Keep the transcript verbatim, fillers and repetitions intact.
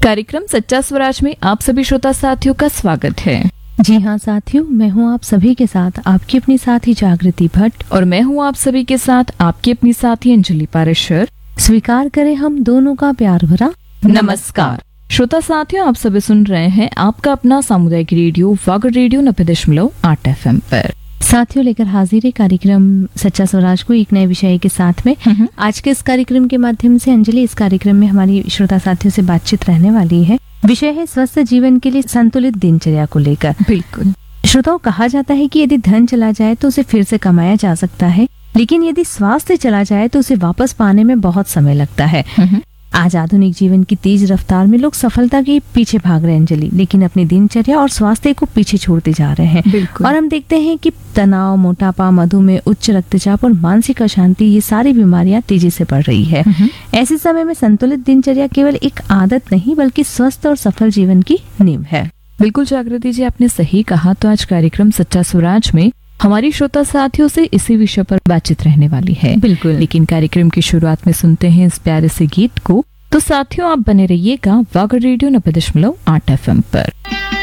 कार्यक्रम सच्चा स्वराज में आप सभी श्रोता साथियों का स्वागत है। जी हाँ साथियों, मैं हूँ आप सभी के साथ आपकी अपनी साथी जागृति भट्ट और मैं हूँ आप सभी के साथ आपकी अपनी साथी अंजलि पारेशर। स्वीकार करें हम दोनों का प्यार भरा नमस्कार। श्रोता साथियों, आप सभी सुन रहे हैं आपका अपना सामुदायिक रेडियो वागर रेडियो नब्बे दशमलव आठ एफ एम पर। साथियों, लेकर हाजिर है कार्यक्रम सच्चा स्वराज को एक नए विषय के साथ में। आज के इस कार्यक्रम के माध्यम से अंजलि, इस कार्यक्रम में हमारी श्रोता साथियों से बातचीत रहने वाली है। विषय है स्वस्थ जीवन के लिए संतुलित दिनचर्या को लेकर। बिल्कुल श्रोताओं, कहा जाता है कि यदि धन चला जाए तो उसे फिर से कमाया जा सकता है, लेकिन यदि स्वास्थ्य चला जाए तो उसे वापस पाने में बहुत समय लगता है। आज आधुनिक जीवन की तेज रफ्तार में लोग सफलता के पीछे भाग रहे हैं अंजलि, लेकिन अपनी दिनचर्या और स्वास्थ्य को पीछे छोड़ते जा रहे हैं। और हम देखते हैं कि तनाव, मोटापा, मधुमेह, उच्च रक्तचाप और मानसिक अशांति, ये सारी बीमारियां तेजी से बढ़ रही है। ऐसे समय में संतुलित दिनचर्या केवल एक आदत नहीं बल्कि स्वस्थ और सफल जीवन की नींव है। बिल्कुल जागृति जी, आपने सही कहा। तो आज कार्यक्रम सच्चा स्वराज में हमारी श्रोता साथियों से इसी विषय पर बातचीत रहने वाली है। बिल्कुल, लेकिन कार्यक्रम की शुरुआत में सुनते हैं इस प्यारे से गीत को। तो साथियों, आप बने रहिएगा वागर रेडियो नब्बे दशमलव आठ एफ एम पर।